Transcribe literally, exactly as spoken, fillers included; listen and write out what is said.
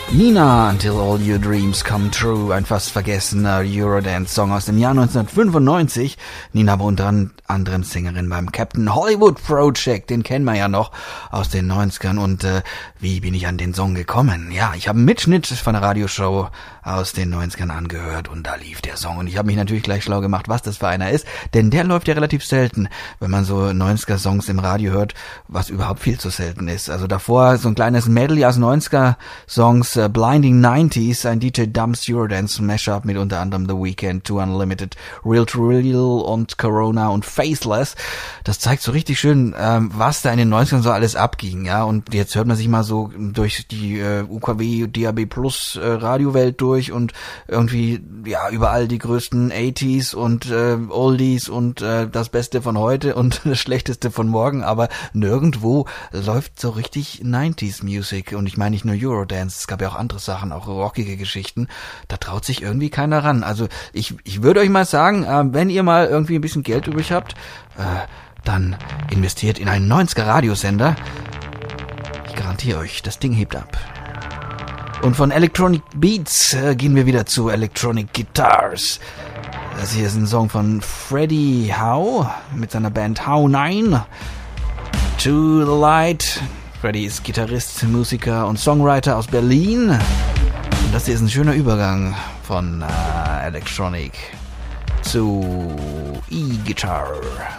Nina, Until All Your Dreams Come True, ein fast vergessener Eurodance-Song aus dem Jahr neunzehnhundertfünfundneunzig. Nina war unter anderem Sängerin beim Captain Hollywood Project, den kennen wir ja noch aus den neunzigern. Und äh, wie bin ich an den Song gekommen? Ja, ich habe einen Mitschnitt von einer Radioshow aus den neunzigern angehört und da lief der Song. Und ich habe mich natürlich gleich schlau gemacht, was das für einer ist, denn der läuft ja relativ selten, wenn man so neunziger-Songs im Radio hört, was überhaupt viel zu selten ist. Also davor so ein kleines Medley aus neunziger-Songs, uh, Blinding nineties, ein D J Dumps Eurodance Mashup mit unter anderem The Weeknd, Too Unlimited, Real to Real und Corona und Faceless. Das zeigt so richtig schön, ähm, was da in den neunzigern so alles abging, ja. Und jetzt hört man sich mal so durch die äh, U K W, D A B Plus äh, Radiowelt durch und irgendwie, ja, überall die größten achtziger und äh, Oldies und äh, das Beste von heute und das Schlechteste von morgen, aber nirgendwo läuft so richtig neunziger Music. Und ich meine nicht nur Eurodance, es gab ja auch andere Sachen, auch rockige Geschichten. Da traut sich irgendwie keiner ran. Also ich ich würde euch mal sagen, äh, wenn ihr mal irgendwie ein bisschen Geld übrig habt, äh, dann investiert in einen neunziger Radiosender. Ich garantiere euch, das Ding hebt ab. Und von Electronic Beats äh, gehen wir wieder zu Electronic Guitars. Das hier ist ein Song von Freddie Howe mit seiner Band Howe nine. To the Light. Freddie ist Gitarrist, Musiker und Songwriter aus Berlin. Und das hier ist ein schöner Übergang von äh, Electronic zu E-Guitar.